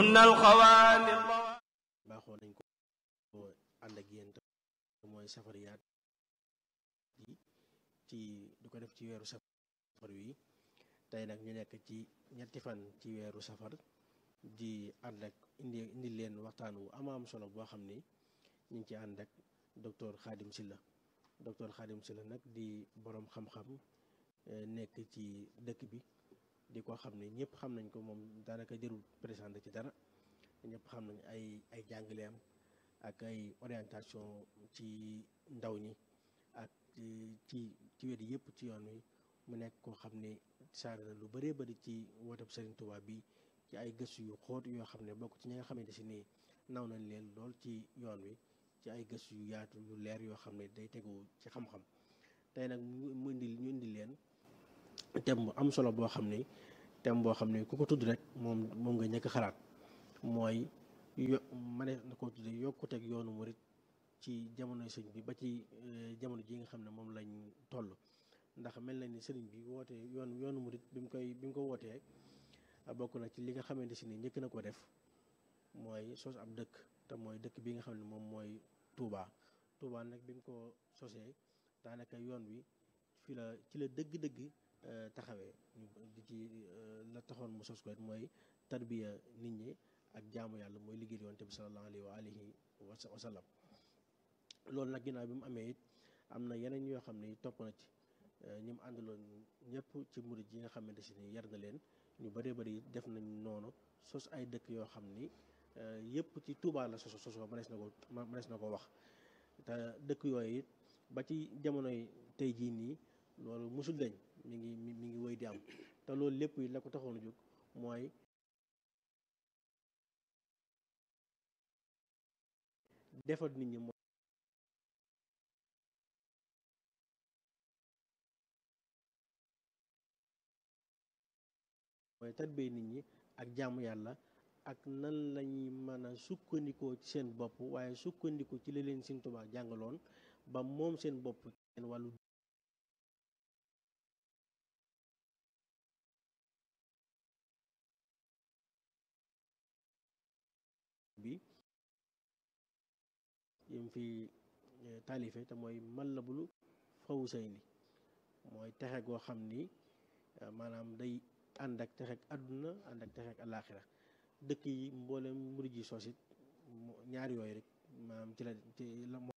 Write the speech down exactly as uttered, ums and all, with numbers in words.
baaxoo nañ ko ànd ak yéen te mooy safariyaat yi ci du ko def ci weeru safar wi tey nag ñu nekk ci ñetti fan ci weeru safar di ànd ak indi indi leen waxtaan wu ama am solo boo xam ni ñu ngi ci ànd ak docteur Khadim Sylla docteur Khadim Sylla nag di boroom xam-xam nekk ci dëkk bi di ko xam ne ñëpp xam nañ ko moom daanaka jërul présenté ci dara ñëpp xam nañ ay ay jàngaleem ak ay orientation ci ndaw ñi ak ci ci wet yëpp ci yoon wi mu nekk koo xam ne saare na lu bëree bëri ci wooteb Serigne Touba bi ci ay gëstu yu xóot yoo xam ne bokk ci ñi nga xamante si nii naw nañ leen lool ci yoon wi ci ay gëstu yu yaatu yu leer yoo xam ne day tegu ci xam-xam tey nag mu indi ñu indi leen thème bu am solo boo xam ne thème boo xam ne ku ko tudd rek moom moom nga ñëkk xalaat mooy yo ma ne na ko tudde yokkuteeg yoonu murit ci jamonoy sëñ bi ba ci jamono ji nga xam ne moom lañ toll ndax mel na ni sëriñ bi woote yoon yoonu murit bi mu koy bi mu ko wootee bokk na ci li nga xamante si ni njëkk na ko def mooy sos ab dëkk te mooy dëkk bi nga xam ne moom mooy Touba Touba nag bi mu ko sosee daanaka yoon wi fi la ci la dëgg-dëgg taxawee di ci la taxoon mu sos ko mooy tarbiya nit ñi ak jaamu yàlla mooy liggéey yonent bi sallallahu alayhi wa alihi wa sallam loolu nag ginnaaw bi mu amee it am na yeneen yoo xam ne topp na ci ñi mu àndaloon ñëpp ci murid yi nga xamante si ni yar na leen ñu bëree bëri def nañ noonu sos ay dëkk yoo xam ni yëpp ci Touba la soso sosoo mënees na ko mënees na ko wax te dëkk yooyu it ba ci jamonoy tey jii nii loolu musul dañ mi ngi mi ngi wéy di am te loolu lépp yi la ko taxoon a jóg mooy defar nit ñi mooy tarbiya nit ñi ak jaamu yàlla ak nan lañuy mën a sukkandikoo ci seen bopp waaye sukkandiku ci li leen Sëriñ Tuubaa jàngaloon ba moom seen bopp seen wàllu bi yim fi taalife te mooy Matlabul Fawzayni mooy texe goo xam ni maanaam day ànd ak texek àdduna ànd ak texek alaaxira dëkk yi mboolem murid yi sosit ñaar yooyu rek maanaam ci la ci la moo